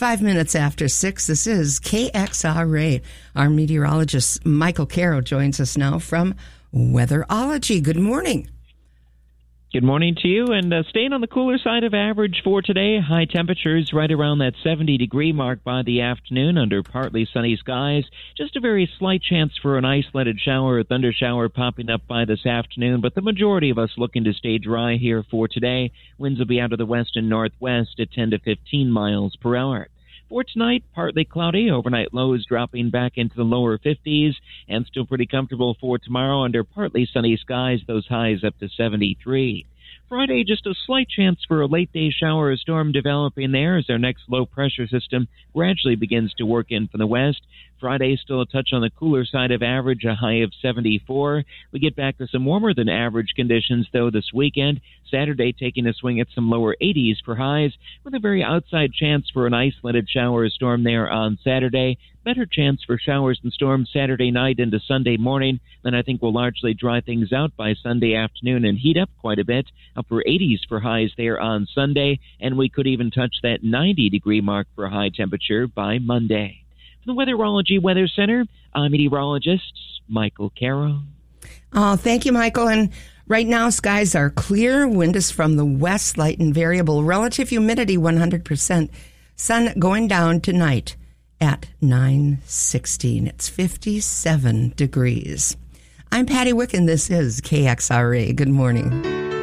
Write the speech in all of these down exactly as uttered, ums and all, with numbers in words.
Five minutes after six, this is K X R A. Our meteorologist, Michael Caro, joins us now from Weatherology. Good morning. Good morning to you, and uh, staying on the cooler side of average for today. High temperatures right around that seventy degree mark by the afternoon under partly sunny skies. Just a very slight chance for an isolated shower or thunder shower popping up by this afternoon, but the majority of us looking to stay dry here for today. Winds will be out of the west and northwest at ten to fifteen miles per hour. For tonight, partly cloudy, overnight lows dropping back into the lower fifties, and still pretty comfortable for tomorrow under partly sunny skies, those highs up to seventy-three. Friday, just a slight chance for a late-day shower or storm developing there as our next low-pressure system gradually begins to work in from the west. Friday, still a touch on the cooler side of average, a high of seventy-four. We get back to some warmer-than-average conditions, though, this weekend. Saturday, taking a swing at some lower eighties for highs, with a very outside chance for an isolated shower or storm there on Saturday. Better chance for showers and storms Saturday night into Sunday morning. Then I think we'll largely dry things out by Sunday afternoon and heat up quite a bit. Upper eighties for highs there on Sunday, and we could even touch that ninety degree mark for a high temperature by Monday. From the Weatherology Weather Center, I'm meteorologist Michael Caro. Oh, thank you, Michael. And right now, skies are clear. Wind is from the west, light and variable. Relative humidity, one hundred percent. Sun going down tonight at nine sixteen. It's fifty-seven degrees. I'm Patty Wick, and this is K X R A. Good morning.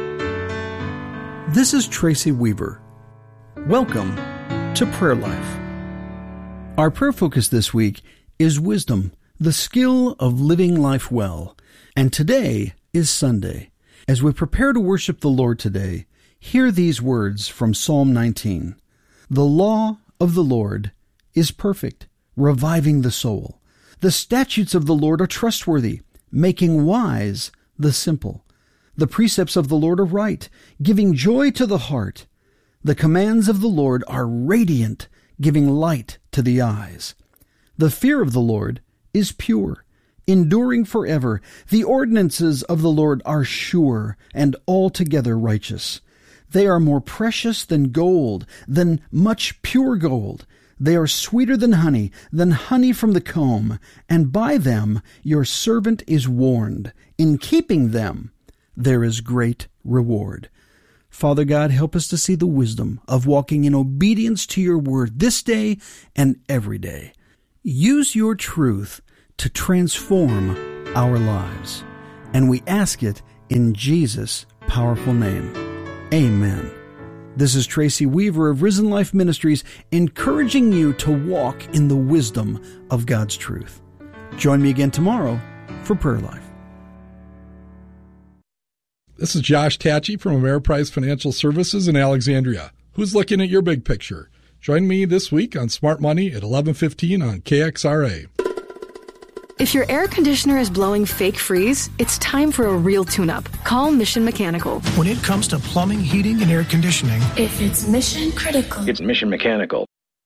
This is Tracy Weaver. Welcome to Prayer Life. Our prayer focus this week is wisdom, the skill of living life well. And today is Sunday. As we prepare to worship the Lord today, hear these words from Psalm nineteen. The law of the Lord is perfect, reviving the soul. The statutes of the Lord are trustworthy, making wise the simple. The precepts of the Lord are right, giving joy to the heart. The commands of the Lord are radiant, giving light to the eyes. The fear of the Lord is pure, enduring forever. The ordinances of the Lord are sure and altogether righteous. They are more precious than gold, than much pure gold. They are sweeter than honey, than honey from the comb, and by them your servant is warned. In keeping them, there is great reward. Father God, help us to see the wisdom of walking in obedience to your word this day and every day. Use your truth to transform our lives. And we ask it in Jesus' powerful name. Amen. This is Tracy Weaver of Risen Life Ministries, encouraging you to walk in the wisdom of God's truth. Join me again tomorrow for Prayer Life. This is Josh Tatchy from Ameriprise Financial Services in Alexandria. Who's looking at your big picture? Join me this week on Smart Money at eleven fifteen on K X R A. If your air conditioner is blowing fake freeze, it's time for a real tune-up. Call Mission Mechanical. When it comes to plumbing, heating, and air conditioning, if it's mission critical, it's Mission Mechanical.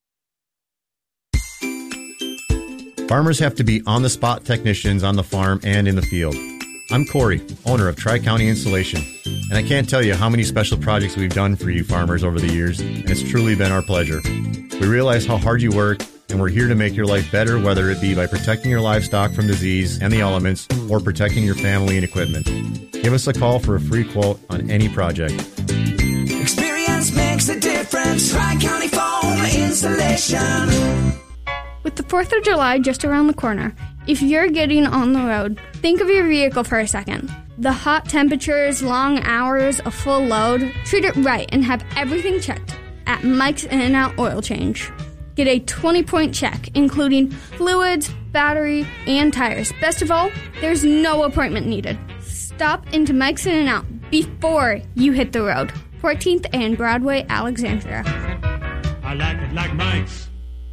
Farmers have to be on-the-spot technicians on the farm and in the field. I'm Corey, owner of Tri-County Insulation, and I can't tell you how many special projects we've done for you farmers over the years, and it's truly been our pleasure. We realize how hard you work, and we're here to make your life better, whether it be by protecting your livestock from disease and the elements, or protecting your family and equipment. Give us a call for a free quote on any project. Experience makes a difference. Tri-County Foam Insulation. With the fourth of July just around the corner, if you're getting on the road, think of your vehicle for a second. The hot temperatures, long hours, a full load, treat it right and have everything checked at Mike's In-N-Out Oil Change. Get a twenty-point check, including fluids, battery, and tires. Best of all, there's no appointment needed. Stop into Mike's In-N-Out before you hit the road. fourteenth and Broadway, Alexandria. I like it like Mike's.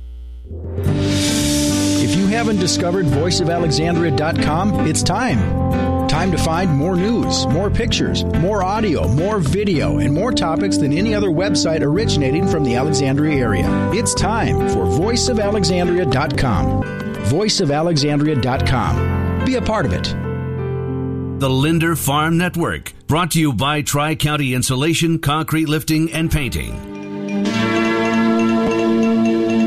If you haven't discovered voice of alexandria dot com, it's time. Time to find more news, more pictures, more audio, more video, and more topics than any other website originating from the Alexandria area. It's time for voice of alexandria dot com. voice of alexandria dot com. Be a part of it. The Linder Farm Network, brought to you by Tri-County Insulation, Concrete Lifting, and Painting.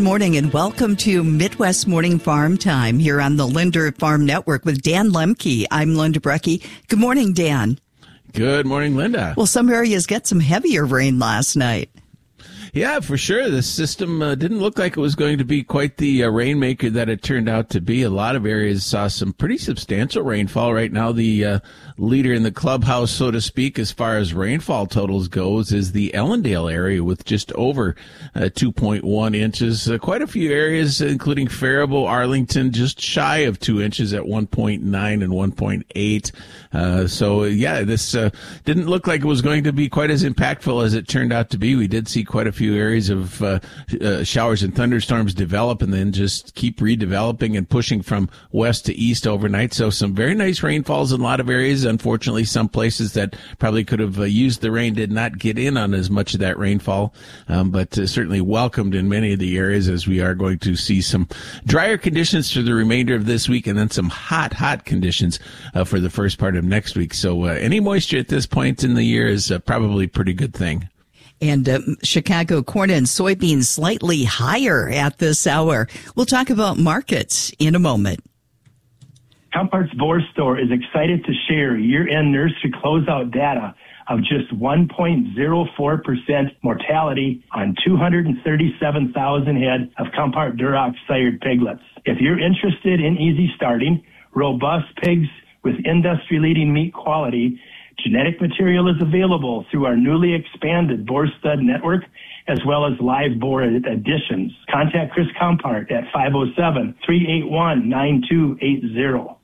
morning and welcome to Midwest Morning Farm Time here on the Linder Farm Network with Dan Lemke. I'm Linda Brecky. Good morning, Dan. Good morning, Linda. Well, some areas get some heavier rain last night. Yeah, for sure. The system uh, didn't look like it was going to be quite the uh, rainmaker that it turned out to be. A lot of areas saw some pretty substantial rainfall. Right now, the uh, leader in the clubhouse, so to speak, as far as rainfall totals goes, is the Ellendale area with just over uh, two point one inches. Uh, quite a few areas, including Faribault, Arlington, just shy of two inches at one point nine and one point eight. Uh, so, yeah, this uh, didn't look like it was going to be quite as impactful as it turned out to be. We did see quite a few areas of uh, uh, showers and thunderstorms develop and then just keep redeveloping and pushing from west to east overnight. So some very nice rainfalls in a lot of areas. Unfortunately, some places that probably could have uh, used the rain did not get in on as much of that rainfall, um, but uh, certainly welcomed in many of the areas, as we are going to see some drier conditions for the remainder of this week and then some hot, hot conditions uh, for the first part of next week. So uh, any moisture at this point in the year is uh, probably a pretty good thing. And uh, Chicago corn and soybeans slightly higher at this hour. We'll talk about markets in a moment. Compart's Boar Store is excited to share year-end nursery closeout data of just one point zero four percent mortality on two hundred thirty-seven thousand head of Compart Duroc sired piglets. If you're interested in easy starting, robust pigs with industry-leading meat quality, genetic material is available through our newly expanded Boar Stud Network, as well as live boar additions. Contact Chris Compart at five oh seven, three eight one, nine two eight zero.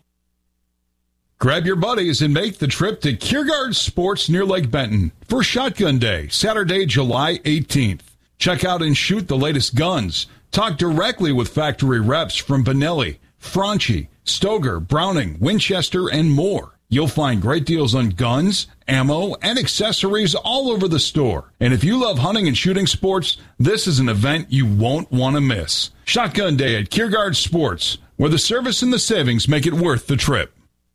Grab your buddies and make the trip to Kiergaard Sports near Lake Benton for Shotgun Day, Saturday, July eighteenth. Check out and shoot the latest guns. Talk directly with factory reps from Benelli, Franchi, Stoger, Browning, Winchester, and more. You'll find great deals on guns, ammo, and accessories all over the store. And if you love hunting and shooting sports, this is an event you won't want to miss. Shotgun Day at Kiergaard Sports, where the service and the savings make it worth the trip.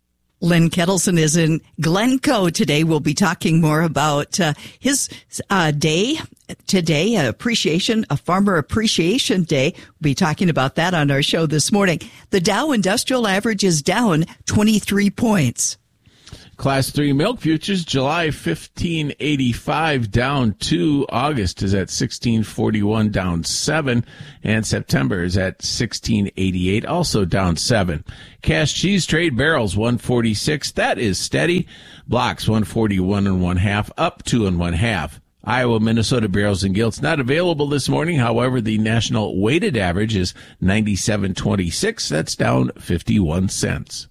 Len Kettleson is in Glencoe today. We'll be talking more about uh, his uh, day today, appreciation, a farmer appreciation day. We'll be talking about that on our show this morning. The Dow Industrial Average is down twenty-three points. Class three milk futures, July fifteen eighty-five down two. August is at sixteen forty-one down seven. And September is at sixteen eighty-eight, also down seven. Cash cheese trade barrels one forty-six. That is steady. Blocks one forty-one and one half, up two and one half. Iowa, Minnesota barrels and gilts not available this morning. However, the national weighted average is ninety-seven twenty-six. That's down fifty-one cents.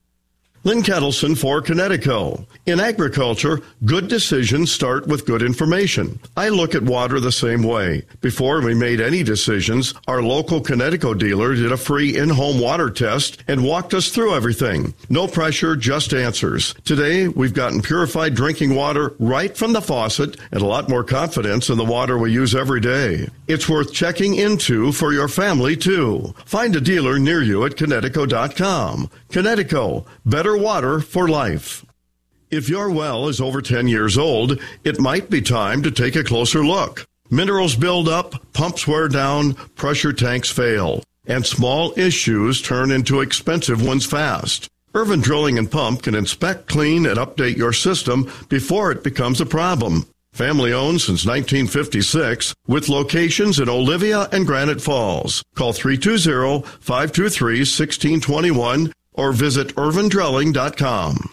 Lynn Kettleson for Connecticut. In agriculture, good decisions start with good information. I look at water the same way. Before we made any decisions, our local Connecticut dealer did a free in-home water test and walked us through everything. No pressure, just answers. Today, we've gotten purified drinking water right from the faucet and a lot more confidence in the water we use every day. It's worth checking into for your family, too. Find a dealer near you at Connecticut dot com. Connecticut, better water for life. If your well is over ten years old, it might be time to take a closer look. Minerals build up, pumps wear down, pressure tanks fail, and small issues turn into expensive ones fast. Irvin Drilling and Pump can inspect, clean, and update your system before it becomes a problem. Family owned since nineteen fifty-six, with locations in Olivia and Granite Falls. Call three two zero, five two three, one six two one or visit irvin drilling dot com.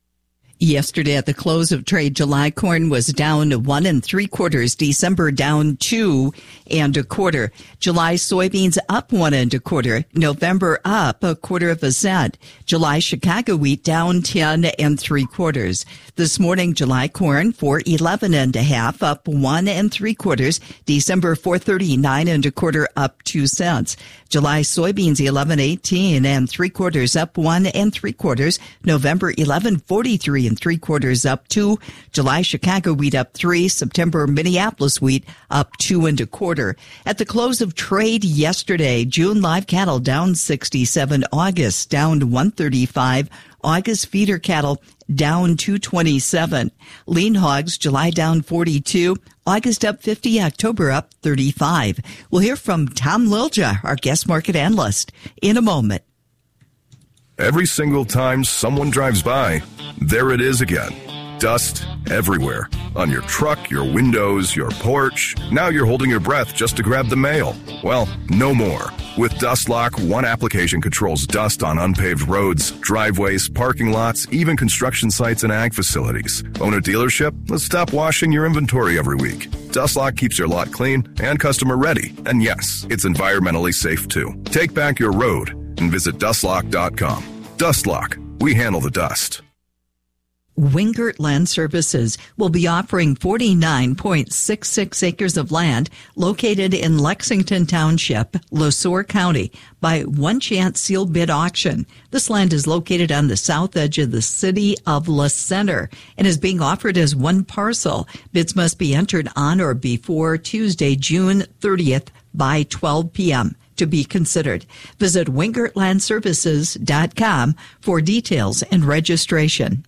Yesterday at the close of trade, July corn was down one and three quarters. December down two and a quarter. July soybeans up one and a quarter. November up a quarter of a cent. July Chicago wheat down ten and three quarters. This morning, July corn four eleven and a half, up one and three quarters. December four thirty nine and a quarter, up two cents. July soybeans eleven eighteen and three quarters, up one and three quarters. November eleven forty three and three quarters, up two. July Chicago wheat up three. September Minneapolis wheat up two and a quarter. At the close of trade yesterday, June live cattle down sixty-seven. August down one thirty-five. August feeder cattle down two twenty-seven. Lean hogs, July down forty-two, August up fifty, October up thirty-five. We'll hear from Tom Lilja, our guest market analyst, in a moment. Every single time someone drives by, there it is again. Dust everywhere. On your truck, your windows, your porch. Now you're holding your breath just to grab the mail. Well, no more. With DustLock, one application controls dust on unpaved roads, driveways, parking lots, even construction sites and ag facilities. Own a dealership? Let's stop washing your inventory every week. DustLock keeps your lot clean and customer ready. And yes, it's environmentally safe too. Take back your road and visit dust lock dot com. DustLock. We handle the dust. Wingert Land Services will be offering forty-nine point six six acres of land located in Lexington Township, LeSueur County, by one chance sealed bid auction. This land is located on the south edge of the city of La Center and is being offered as one parcel. Bids must be entered on or before Tuesday, June thirtieth by twelve p.m. to be considered. Visit wingert land services dot com for details and registration.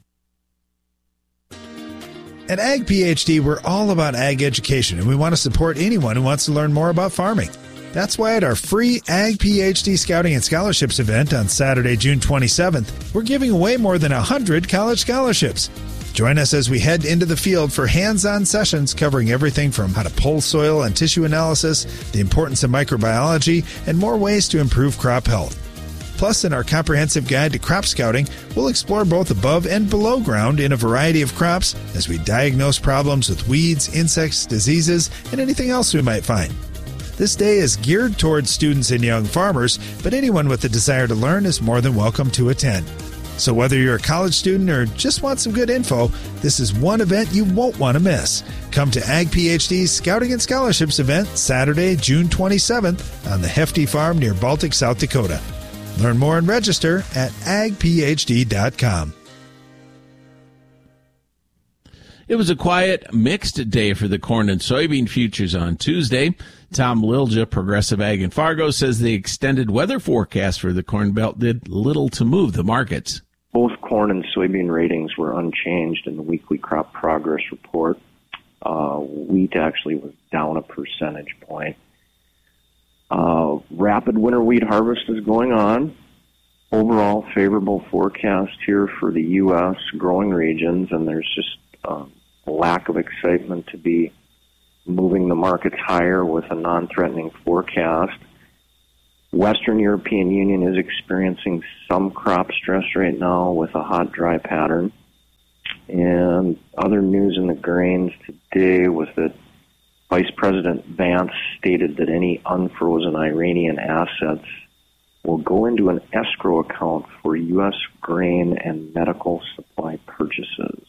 At Ag PhD, we're all about ag education, and we want to support anyone who wants to learn more about farming. That's why at our free Ag PhD Scouting and Scholarships event on Saturday, June twenty-seventh, we're giving away more than one hundred college scholarships. Join us as we head into the field for hands-on sessions covering everything from how to pull soil and tissue analysis, the importance of microbiology, and more ways to improve crop health. Plus, in our comprehensive guide to crop scouting, we'll explore both above and below ground in a variety of crops as we diagnose problems with weeds, insects, diseases, and anything else we might find. This day is geared towards students and young farmers, but anyone with a desire to learn is more than welcome to attend. So whether you're a college student or just want some good info, this is one event you won't want to miss. Come to Ag PhD's Scouting and Scholarships event Saturday, June twenty-seventh on the Hefty Farm near Baltic, South Dakota. Learn more and register at ag p h d dot com. It was a quiet, mixed day for the corn and soybean futures on Tuesday. Tom Lilja, Progressive Ag in Fargo, says the extended weather forecast for the Corn Belt did little to move the markets. Both corn and soybean ratings were unchanged in the weekly crop progress report. Uh, wheat actually was down a percentage point. Uh, rapid winter wheat harvest is going on. Overall favorable forecast here for the U S growing regions, and there's just um, a lack of excitement to be moving the markets higher with a non-threatening forecast. Western European Union is experiencing some crop stress right now with a hot, dry pattern. And other news in the grains today was that Vice President Vance stated that any unfrozen Iranian assets will go into an escrow account for U S grain and medical supply purchases.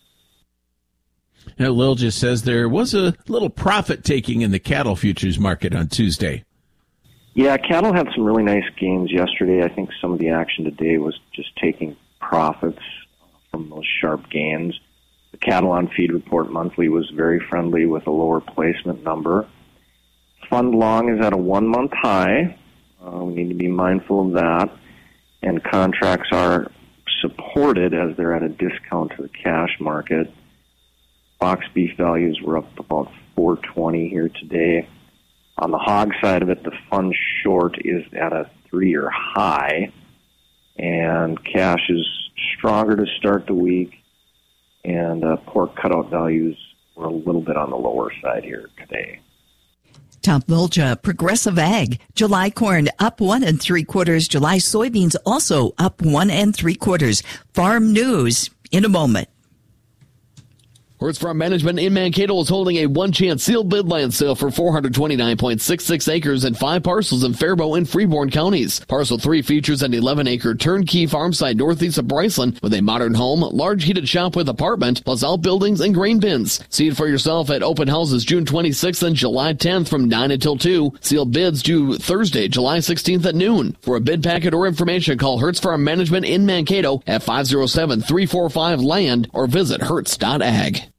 Now, Lil just says there was a little profit-taking in the cattle futures market on Tuesday. Yeah, cattle had some really nice gains yesterday. I think some of the action today was just taking profits from those sharp gains. The Cattle on Feed Report monthly was very friendly with a lower placement number. Fund long is at a one-month high. Uh, we need to be mindful of that. And contracts are supported as they're at a discount to the cash market. Box beef values were up about four twenty here today. On the hog side of it, the fund short is at a three-year high, and cash is stronger to start the week. And uh, pork cutout values were a little bit on the lower side here today. Tom Lilja, Progressive Ag. July corn up one and three quarters. July soybeans also up one and three quarters. Farm news in a moment. Hertz Farm Management in Mankato is holding a one-chance sealed bid land sale for four hundred twenty-nine point six six acres and five parcels in Faribault and Freeborn counties. Parcel three features an eleven-acre turnkey farm site northeast of Bryceland with a modern home, large heated shop with apartment, plus outbuildings and grain bins. See it for yourself at open houses June twenty-sixth and July tenth from nine until two. Sealed bids due Thursday, July sixteenth at noon. For a bid packet or information, call Hertz Farm Management in Mankato at five oh seven, three four five, LAND or visit hertz dot ag.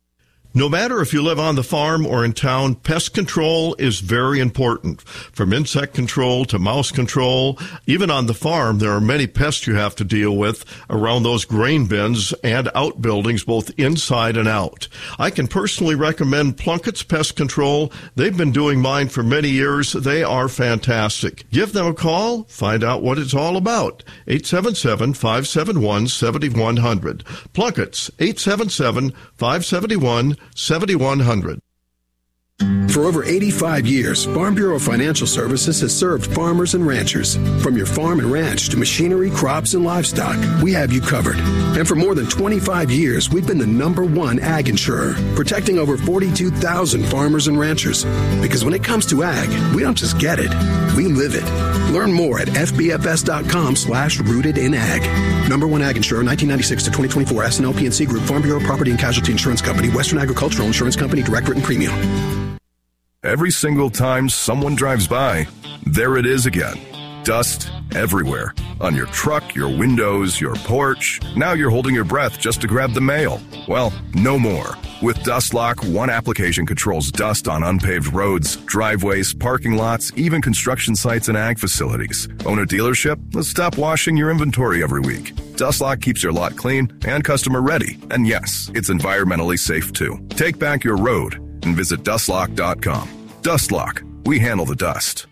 No matter if you live on the farm or in town, pest control is very important. From insect control to mouse control, even on the farm, there are many pests you have to deal with around those grain bins and outbuildings, both inside and out. I can personally recommend Plunkett's Pest Control. They've been doing mine for many years. They are fantastic. Give them a call. Find out what it's all about. eight seven seven, five seven one, seven one zero zero. Plunkett's, eight seven seven, five seven one, seven one zero zero. For over eighty-five years, Farm Bureau Financial Services has served farmers and ranchers. From your farm and ranch to machinery, crops, and livestock, we have you covered. And for more than twenty-five years, we've been the number one ag insurer, protecting over forty-two thousand farmers and ranchers. Because when it comes to ag, we don't just get it, we live it. Learn more at fbfs.com slash rooted in ag. Number one ag insurer, nineteen ninety-six to twenty twenty-four, S and L P N C Group, Farm Bureau Property and Casualty Insurance Company, Western Agricultural Insurance Company, Direct Written Premium. Every single time someone drives by, there it is again. Dust everywhere. On your truck, your windows, your porch. Now you're holding your breath just to grab the mail. Well, no more. With DustLock, one application controls dust on unpaved roads, driveways, parking lots, even construction sites and ag facilities. Own a dealership? Let's stop washing your inventory every week. DustLock keeps your lot clean and customer ready. And yes, it's environmentally safe too. Take back your road and visit dustlock dot com. DustLock. We handle the dust.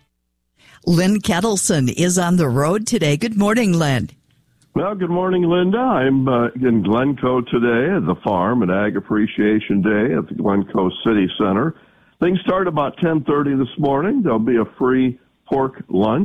Lynn Kettleson is on the road today. Good morning, Lynn. Well, good morning, Linda. I'm uh, in Glencoe today at the Farm and Ag Appreciation Day at the Glencoe City Center. Things start about ten thirty this morning. There'll be a free pork lunch,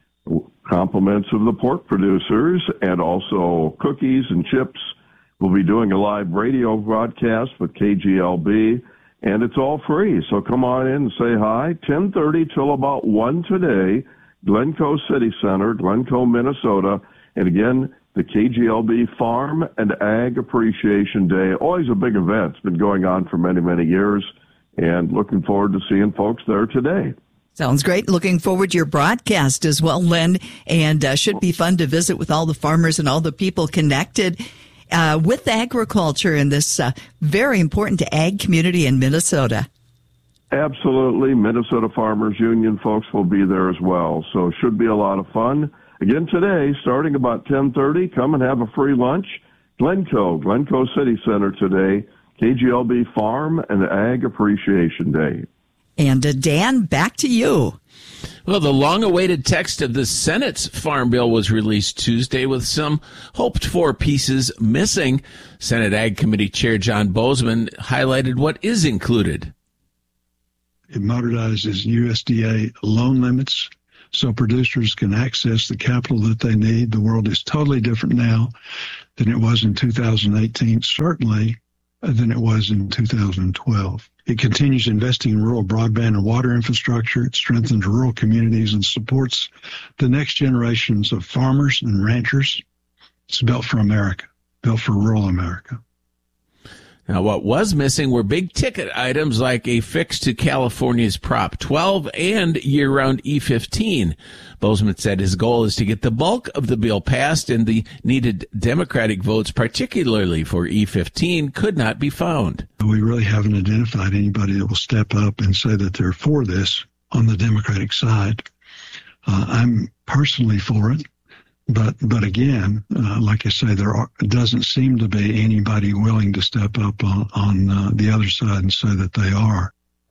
compliments of the pork producers, and also cookies and chips. We'll be doing a live radio broadcast with K G L B, and it's all free. So come on in and say hi. ten thirty till about one today, Glencoe City Center, Glencoe, Minnesota. And again, the K G L B Farm and Ag Appreciation Day. Always a big event. It's been going on for many, many years. And looking forward to seeing folks there today. Sounds great. Looking forward to your broadcast as well, Lynn. And uh, should be fun to visit with all the farmers and all the people connected uh, with agriculture in this uh, very important ag community in Minnesota. Absolutely. Minnesota Farmers Union folks will be there as well. So should be a lot of fun. Again today, starting about ten thirty, come and have a free lunch. Glencoe, Glencoe City Center today, K G L B Farm and Ag Appreciation Day. And uh, Dan, back to you. Well, the long-awaited text of the Senate's Farm Bill was released Tuesday with some hoped-for pieces missing. Senate Ag Committee Chair John Bozeman highlighted what is included. It modernizes U S D A loan limits so producers can access the capital that they need. The world is totally different now than it was in two thousand eighteen, certainly than it was in two thousand twelve. It continues investing in rural broadband and water infrastructure. It strengthens rural communities and supports the next generations of farmers and ranchers. It's built for America, built for rural America. Now, what was missing were big-ticket items like a fix to California's Prop twelve and year-round E fifteen. Bozeman said his goal is to get the bulk of the bill passed, and the needed Democratic votes, particularly for E fifteen, could not be found. We really haven't identified anybody that will step up and say that they're for this on the Democratic side. Uh, I'm personally for it. But but again, uh, like I say, there are, doesn't seem to be anybody willing to step up on, on uh, the other side and say that they are.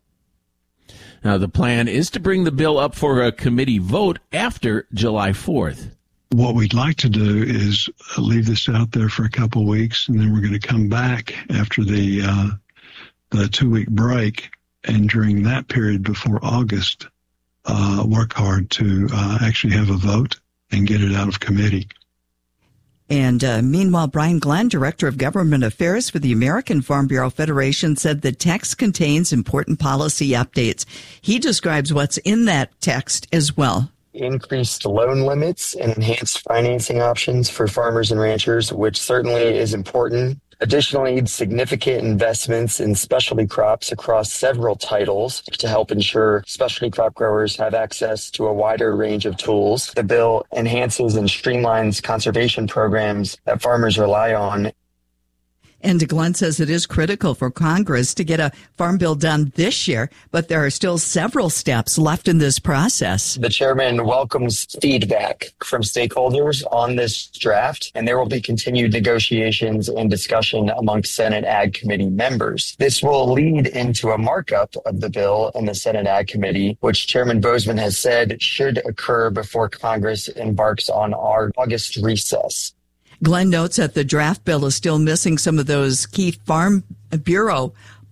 Now, the plan is to bring the bill up for a committee vote after July fourth. What we'd like to do is leave this out there for a couple of weeks, and then we're going to come back after the uh, the two-week break, and during that period before August, uh, work hard to uh, actually have a vote and get it out of committee. And uh, meanwhile, Brian Glenn, Director of Government Affairs for the American Farm Bureau Federation, said the text contains important policy updates. He describes what's in that text as well. Increased loan limits and enhanced financing options for farmers and ranchers, which certainly is important. Additionally, significant investments in specialty crops across several titles to help ensure specialty crop growers have access to a wider range of tools. The bill enhances and streamlines conservation programs that farmers rely on. And Glenn says it is critical for Congress to get a farm bill done this year, but there are still several steps left in this process. The chairman welcomes feedback from stakeholders on this draft, and there will be continued negotiations and discussion amongst Senate Ag Committee members. This will lead into a markup of the bill in the Senate Ag Committee, which Chairman Boozman has said should occur before Congress embarks on our August recess. Glenn notes that the draft bill is still missing some of those key Farm Bureau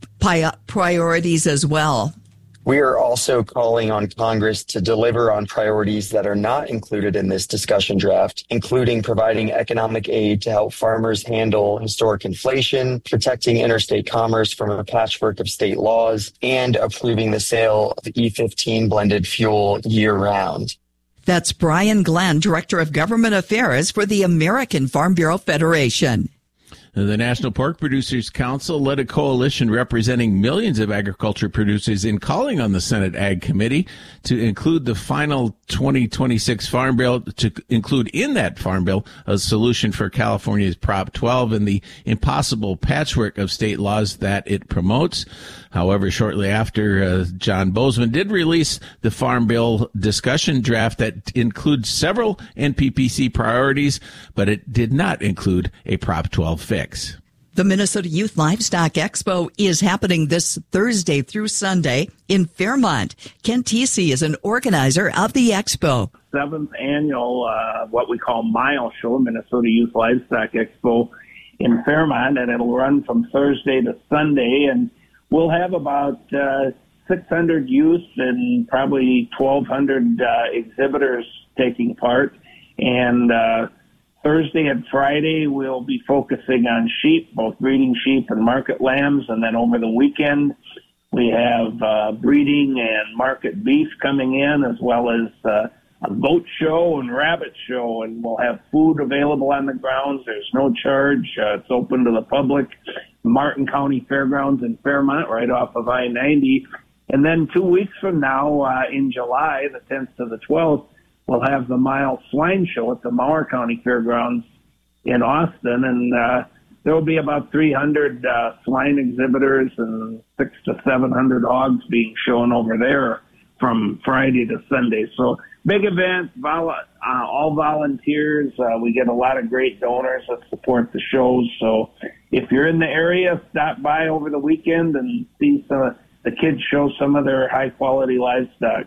priorities as well. We are also calling on Congress to deliver on priorities that are not included in this discussion draft, including providing economic aid to help farmers handle historic inflation, protecting interstate commerce from a patchwork of state laws, and approving the sale of E fifteen blended fuel year-round. That's Brian Glenn, Director of Government Affairs for the American Farm Bureau Federation. The National Pork Producers Council led a coalition representing millions of agriculture producers in calling on the Senate Ag Committee to include the final twenty twenty-six Farm Bill, to include in that Farm Bill a solution for California's Prop twelve and the impossible patchwork of state laws that it promotes. However, shortly after, uh, John Boozman did release the Farm Bill discussion draft that includes several N P P C priorities, but it did not include a Prop twelve fix. The Minnesota Youth Livestock Expo is happening this Thursday through Sunday in Fairmont. Ken Tesey is an organizer of the expo. Seventh annual, uh, what we call Mile Show, Minnesota Youth Livestock Expo in Fairmont, and it'll run from Thursday to Sunday, and we'll have about uh, six hundred youth and probably twelve hundred uh, exhibitors taking part, and uh, Thursday and Friday, we'll be focusing on sheep, both breeding sheep and market lambs. And then over the weekend, we have uh, breeding and market beef coming in, as well as uh, a goat show and rabbit show. And we'll have food available on the grounds. There's no charge. Uh, it's open to the public. Martin County Fairgrounds in Fairmont, right off of I ninety. And then two weeks from now, uh, in July, the tenth to the twelfth, we'll have the Mile Swine Show at the Mower County Fairgrounds in Austin, and uh, there will be about three hundred uh, swine exhibitors and six to seven hundred hogs being shown over there from Friday to Sunday. So big event, vol- uh, all volunteers. Uh, we get a lot of great donors that support the shows. So if you're in the area, stop by over the weekend and see some of the kids show some of their high-quality livestock.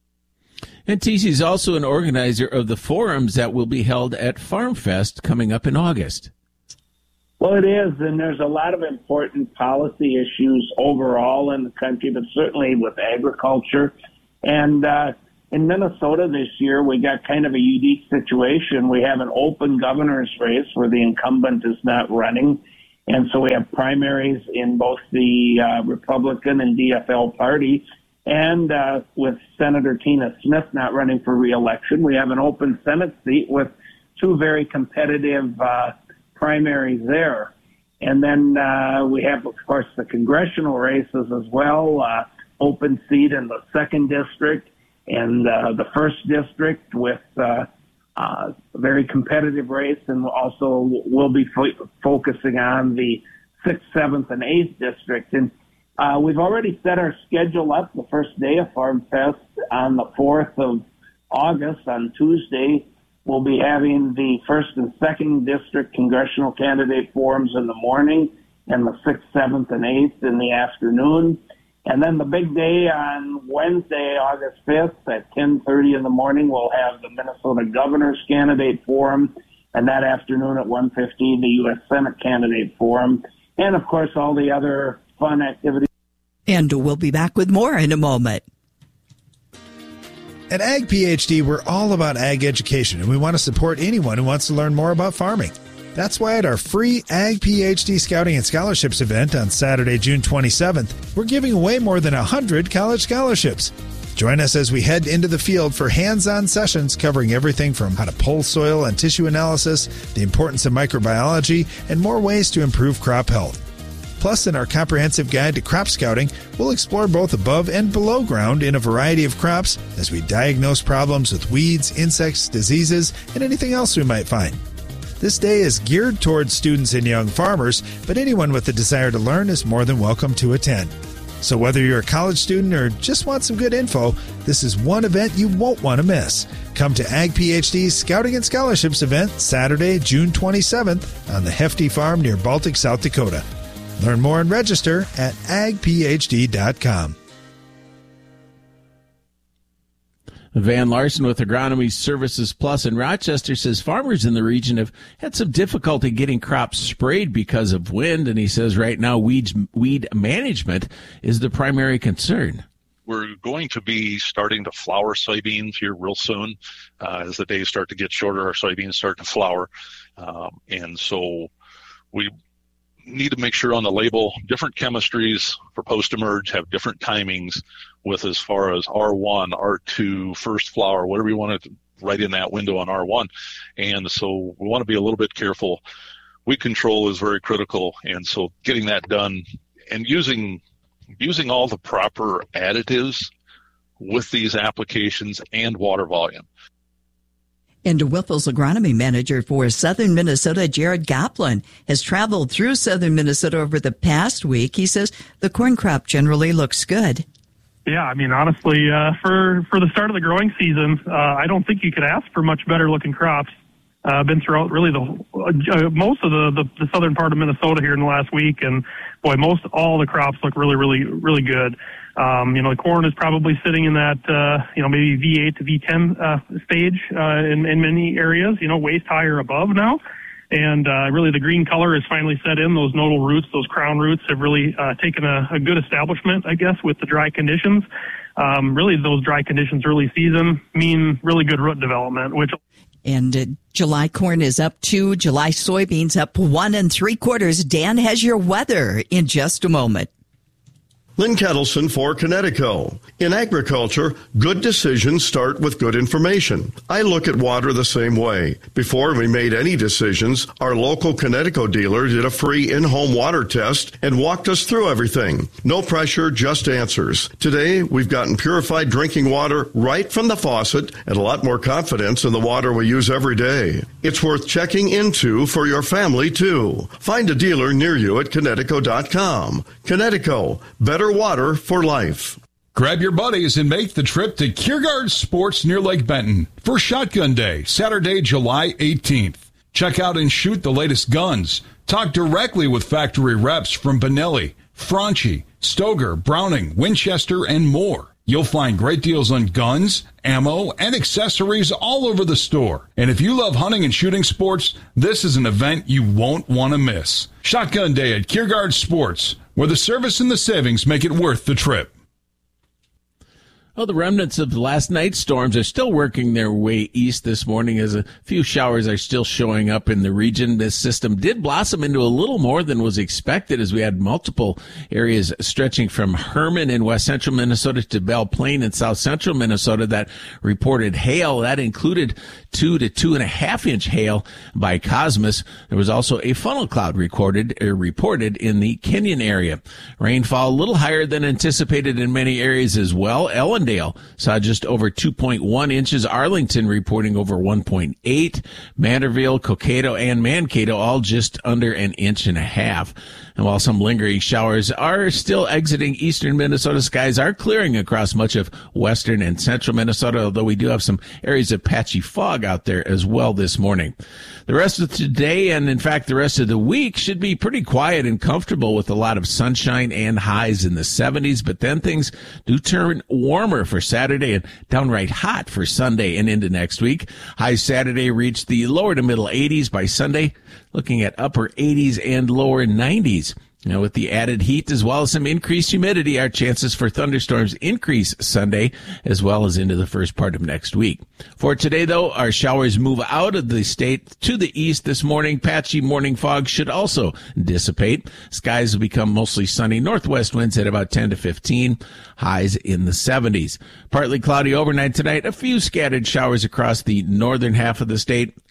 And Tesey is also an organizer of the forums that will be held at Farm Fest coming up in August. Well, it is, and there's a lot of important policy issues overall in the country, but certainly with agriculture. And uh, in Minnesota this year, we got kind of a unique situation. We have an open governor's race where the incumbent is not running. And so we have primaries in both the uh, Republican and D F L party. And uh, with Senator Tina Smith not running for re-election, we have an open Senate seat with two very competitive uh, primaries there. And then uh, we have, of course, the congressional races as well, uh, open seat in the second district and uh, the first district with uh, uh, a very competitive race. And also we'll be fo- focusing on the sixth, seventh, and eighth district. And Uh, we've already set our schedule up. The first day of Farm Fest on the fourth of August, on Tuesday, we'll be having the first and second district congressional candidate forums in the morning and the sixth, seventh, and eighth in the afternoon. And then the big day on Wednesday, August fifth at ten thirty in the morning, we'll have the Minnesota Governor's Candidate Forum. And that afternoon at one fifteen, the U S Senate Candidate Forum. And, of course, all the other fun activities. And we'll be back with more in a moment. At Ag PhD, we're all about ag education, and we want to support anyone who wants to learn more about farming. That's why at our free Ag PhD Scouting and Scholarships event on Saturday, June twenty-seventh, we're giving away more than one hundred college scholarships. Join us as we head into the field for hands-on sessions covering everything from how to pull soil and tissue analysis, the importance of microbiology, and more ways to improve crop health. Plus, in our comprehensive guide to crop scouting, we'll explore both above and below ground in a variety of crops as we diagnose problems with weeds, insects, diseases, and anything else we might find. This day is geared towards students and young farmers, but anyone with a desire to learn is more than welcome to attend. So whether you're a college student or just want some good info, this is one event you won't want to miss. Come to Ag PhD's Scouting and Scholarships event Saturday, June twenty-seventh on the Hefty Farm near Baltic, South Dakota. Learn more and register at ag p h d dot com. Van Larson with Agronomy Services Plus in Rochester says farmers in the region have had some difficulty getting crops sprayed because of wind, and he says right now weed, weed management is the primary concern. We're going to be starting to flower soybeans here real soon. Uh, as the days start to get shorter, our soybeans start to flower. Um, and so we need to make sure on the label, different chemistries for post-emerge have different timings with as far as R one, R two, first flower, whatever you want to write in that window on R one. And so we want to be a little bit careful. Weed control is very critical. And so getting that done and using using all the proper additives with these applications and water volume. And Whipple's agronomy manager for southern Minnesota, Jared Goplin, has traveled through southern Minnesota over the past week. He says the corn crop generally looks good. Yeah, I mean, honestly, uh, for, for the start of the growing season, uh, I don't think you could ask for much better looking crops. Uh, been throughout really the uh, most of the, the, the southern part of Minnesota here in the last week, and boy, most all the crops look really, really, really good. Um, you know, the corn is probably sitting in that, uh, you know, maybe V eight to V ten uh, stage uh, in, in many areas, you know, waist high or above now. And uh, really the green color has finally set in. Those nodal roots, those crown roots have really uh, taken a, a good establishment, I guess, with the dry conditions. Um, really, those dry conditions early season mean really good root development, which... And uh, July corn is up two, July soybeans up one and three quarters. Dan has your weather in just a moment. Lynn Kettleson for Connecticut. In agriculture, good decisions start with good information. I look at water the same way. Before we made any decisions, our local Connecticut dealer did a free in-home water test and walked us through everything. No pressure, just answers. Today, we've gotten purified drinking water right from the faucet and a lot more confidence in the water we use every day. It's worth checking into for your family, too. Find a dealer near you at Connecticut dot com. Connecticut, better water for life. Grab your buddies and make the trip to Kiergaard Sports near Lake Benton for Shotgun Day, Saturday, July eighteenth. Check out and shoot the latest guns. Talk directly with factory reps from Benelli, Franchi, Stoger, Browning, Winchester, and more. You'll find great deals on guns, ammo, and accessories all over the store. And if you love hunting and shooting sports, this is an event you won't want to miss. Shotgun Day at Kiergaard Sports, where the service and the savings make it worth the trip. Well, the remnants of last night's storms are still working their way east this morning as a few showers are still showing up in the region. This system did blossom into a little more than was expected as we had multiple areas stretching from Herman in west central Minnesota to Belle Plaine in south central Minnesota that reported hail. That included two to two and a half inch hail by Cosmos. There was also a funnel cloud recorded or reported in the Kenyon area. Rainfall a little higher than anticipated in many areas as well. Ellen Dale saw just over two point one inches. Arlington reporting over one point eight. Manderville, Cokato, and Mankato all just under an inch and a half. And while some lingering showers are still exiting eastern Minnesota, skies are clearing across much of western and central Minnesota, although we do have some areas of patchy fog out there as well this morning. The rest of today, and in fact the rest of the week, should be pretty quiet and comfortable with a lot of sunshine and highs in the seventies, but then things do turn warmer for Saturday and downright hot for Sunday and into next week. Highs Saturday reach the lower to middle eighties. By Sunday, looking at upper eighties and lower nineties. Now, with the added heat as well as some increased humidity, our chances for thunderstorms increase Sunday as well as into the first part of next week. For today, though, our showers move out of the state to the east this morning. Patchy morning fog should also dissipate. Skies will become mostly sunny. Northwest winds at about ten to fifteen. Highs in the seventies. Partly cloudy overnight tonight. A few scattered showers across the northern half of the state.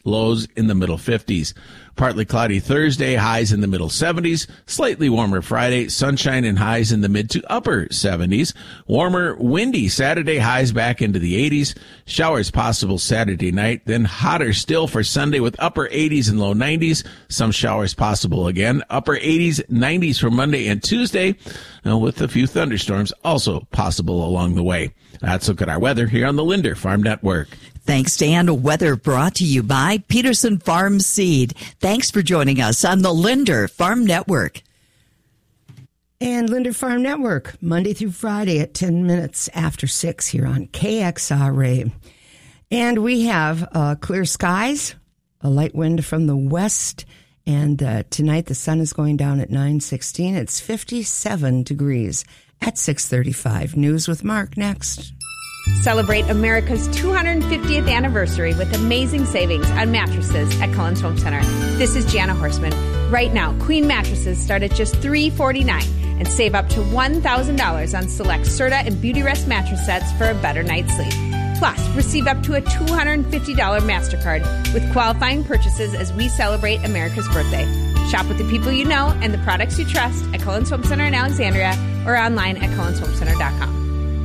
lows in the middle fifties. Partly cloudy Thursday, highs in the middle seventies. Slightly warmer Friday, sunshine and highs in the mid to upper seventies. Warmer, windy Saturday, highs back into the eighties. Showers possible Saturday night, then hotter still for Sunday with upper eighties and low nineties. Some showers possible again. Upper eighties, nineties for Monday and Tuesday, uh, with a few thunderstorms also possible along the way. Let's look at our weather here on the Linder Farm Network. Thanks, Dan. Weather brought to you by Peterson Farm Seed. Thanks for joining us on the Linder Farm Network. And Linder Farm Network, Monday through Friday at ten minutes after six here on K X R A. And we have uh, clear skies, a light wind from the west, and uh, tonight the sun is going down at nine sixteen. It's fifty-seven degrees at six thirty-five. News with Mark next. Celebrate America's two hundred fiftieth anniversary with amazing savings on mattresses at Cullen's Home Center. This is Jana Horseman. Right now, Queen mattresses start at just three hundred forty-nine dollars and save up to one thousand dollars on select Serta and Beauty Rest mattress sets for a better night's sleep. Plus, receive up to a two hundred fifty dollars MasterCard with qualifying purchases as we celebrate America's birthday. Shop with the people you know and the products you trust at Cullen's Home Center in Alexandria or online at cullens home center dot com.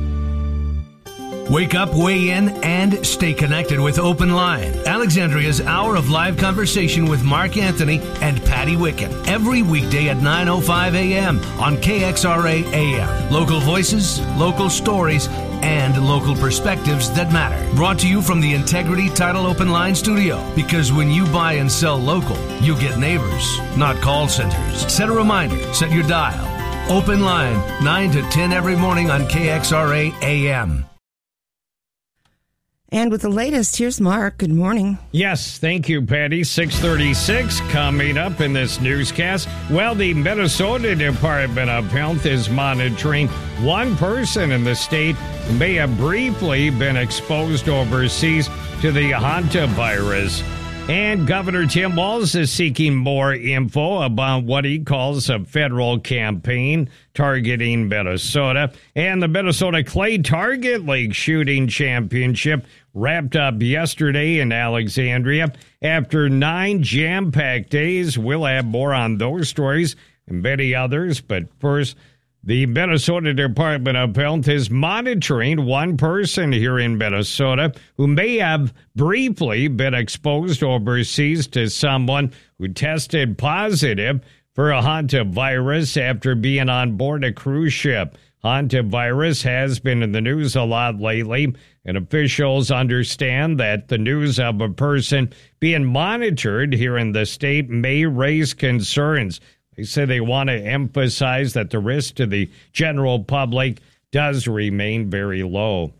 Wake up, weigh in, and stay connected with Open Line, Alexandria's hour of live conversation with Mark Anthony and Patty Wicken. Every weekday at nine oh five a.m. on K X R A A M. Local voices, local stories, and local perspectives that matter. Brought to you from the Integrity Title Open Line studio. Because when you buy and sell local, you get neighbors, not call centers. Set a reminder, set your dial. Open Line, nine to ten every morning on K X R A A M. And with the latest, here's Mark. Good morning. Yes, thank you, Patty. six thirty-six coming up in this newscast. Well, the Minnesota Department of Health is monitoring one person in the state who may have briefly been exposed overseas to the hantavirus. And Governor Tim Walz is seeking more info about what he calls a federal campaign targeting Minnesota. And the Minnesota Clay Target League Shooting Championship wrapped up yesterday in Alexandria. After nine jam-packed days, we'll have more on those stories and many others. But first, the Minnesota Department of Health is monitoring one person here in Minnesota who may have briefly been exposed overseas to someone who tested positive for a hantavirus after being on board a cruise ship. Hantavirus has been in the news a lot lately, and officials understand that the news of a person being monitored here in the state may raise concerns. They say they want to emphasize that the risk to the general public does remain very low.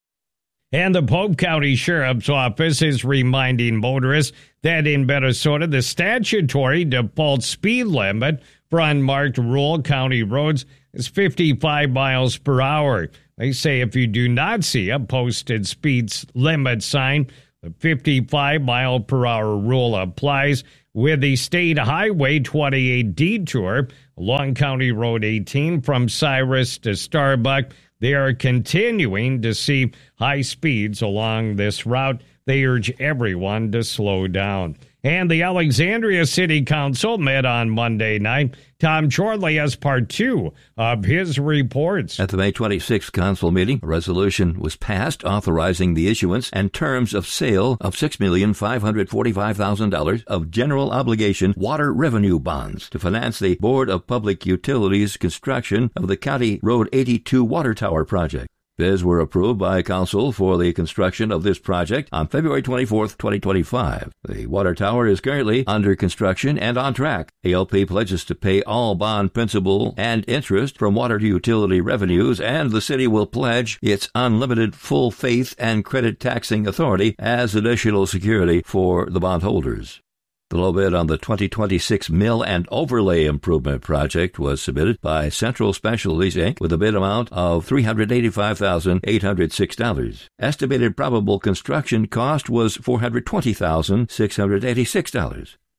And the Polk County Sheriff's Office is reminding motorists that in Minnesota, the statutory default speed limit for unmarked rural county roads is fifty-five miles per hour. They say if you do not see a posted speed limit sign, the fifty-five mile per hour rule applies. With the State Highway twenty-eight detour along County Road eighteen from Cyrus to Starbuck, they are continuing to see high speeds along this route. They urge everyone to slow down. And the Alexandria City Council met on Monday night. Tom Chorley has part two of his reports. At the May twenty-sixth council meeting, a resolution was passed authorizing the issuance and terms of sale of six million five hundred forty-five thousand dollars of general obligation water revenue bonds to finance the Board of Public Utilities construction of the County Road eighty-two water tower project. Bids were approved by Council for the construction of this project on February twenty-fourth, twenty twenty-five. The water tower is currently under construction and on track. A L P pledges to pay all bond principal and interest from water utility revenues, and the city will pledge its unlimited full faith and credit taxing authority as additional security for the bondholders. The low bid on the twenty twenty-six Mill and Overlay Improvement Project was submitted by Central Specialties, Incorporated with a bid amount of three hundred eighty-five thousand eight hundred six dollars. Estimated probable construction cost was four hundred twenty thousand six hundred eighty-six dollars.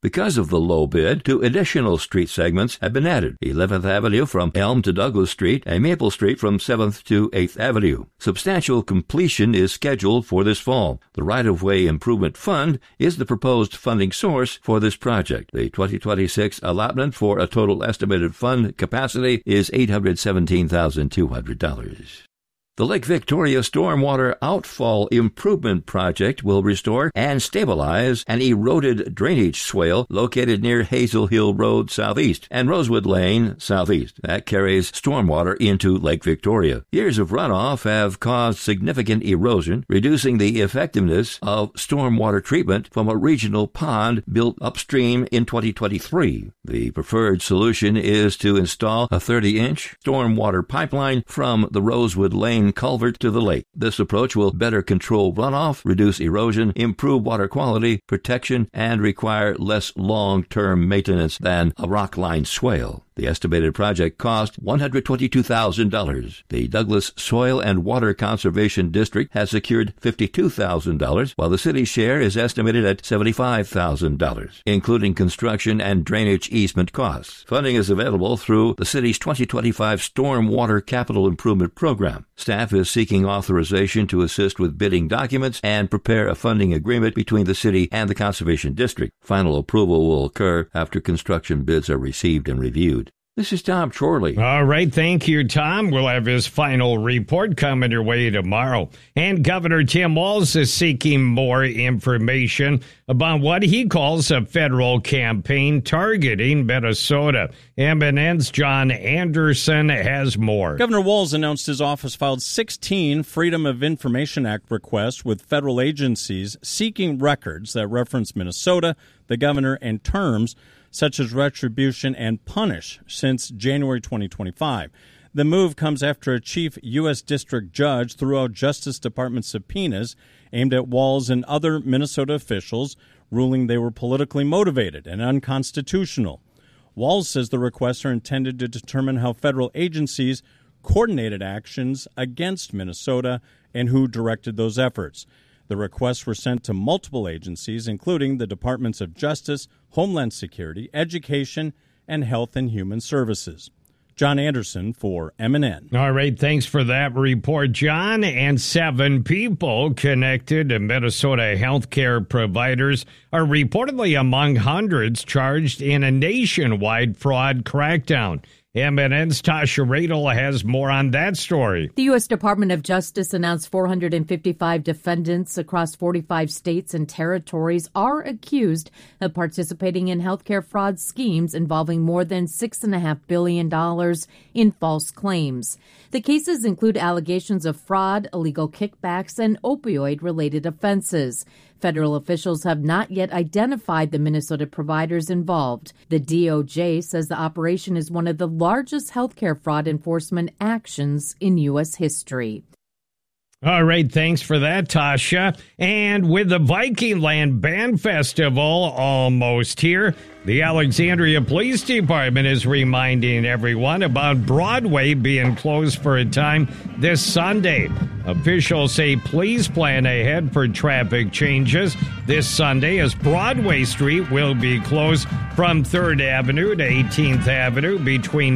Because of the low bid, two additional street segments have been added. eleventh Avenue from Elm to Douglas Street and Maple Street from seventh to eighth Avenue. Substantial completion is scheduled for this fall. The Right-of-Way Improvement Fund is the proposed funding source for this project. The twenty twenty-six allotment for a total estimated fund capacity is eight hundred seventeen thousand two hundred dollars. The Lake Victoria Stormwater Outfall Improvement Project will restore and stabilize an eroded drainage swale located near Hazel Hill Road southeast and Rosewood Lane southeast that carries stormwater into Lake Victoria. Years of runoff have caused significant erosion, reducing the effectiveness of stormwater treatment from a regional pond built upstream in twenty twenty-three. The preferred solution is to install a thirty-inch stormwater pipeline from the Rosewood Lane culvert to the lake. This approach will better control runoff, reduce erosion, improve water quality, protection, and require less long-term maintenance than a rock-lined swale. The estimated project cost one hundred twenty-two thousand dollars. The Douglas Soil and Water Conservation District has secured fifty-two thousand dollars, while the city's share is estimated at seventy-five thousand dollars, including construction and drainage easement costs. Funding is available through the city's twenty twenty-five Stormwater Capital Improvement Program. Staff is seeking authorization to assist with bidding documents and prepare a funding agreement between the city and the Conservation District. Final approval will occur after construction bids are received and reviewed. This is Tom Chorley. All right. Thank you, Tom. We'll have his final report coming your way tomorrow. And Governor Tim Walz is seeking more information about what he calls a federal campaign targeting Minnesota. M N N's John Anderson has more. Governor Walz announced his office filed sixteen Freedom of Information Act requests with federal agencies seeking records that reference Minnesota, the governor, and terms such as retribution and punish since January twenty twenty-five. The move comes after a chief U S district judge threw out Justice Department subpoenas aimed at Walz and other Minnesota officials, ruling they were politically motivated and unconstitutional. Walz says the requests are intended to determine how federal agencies coordinated actions against Minnesota and who directed those efforts. The requests were sent to multiple agencies, including the Departments of Justice, Homeland Security, Education, and Health and Human Services. John Anderson for M N N. All right, thanks for that report, John. And seven people connected to Minnesota healthcare providers are reportedly among hundreds charged in a nationwide fraud crackdown. M N N's Tasha Radel has more on that story. The U S Department of Justice announced four hundred fifty-five defendants across forty-five states and territories are accused of participating in healthcare fraud schemes involving more than six point five billion dollars in false claims. The cases include allegations of fraud, illegal kickbacks, and opioid-related offenses. Federal officials have not yet identified the Minnesota providers involved. The D O J says the operation is one of the largest healthcare fraud enforcement actions in U S history. All right, thanks for that, Tasha. And with the Viking Land Band Festival almost here, the Alexandria Police Department is reminding everyone about Broadway being closed for a time this Sunday. Officials say please plan ahead for traffic changes this Sunday as Broadway Street will be closed from third Avenue to eighteenth Avenue between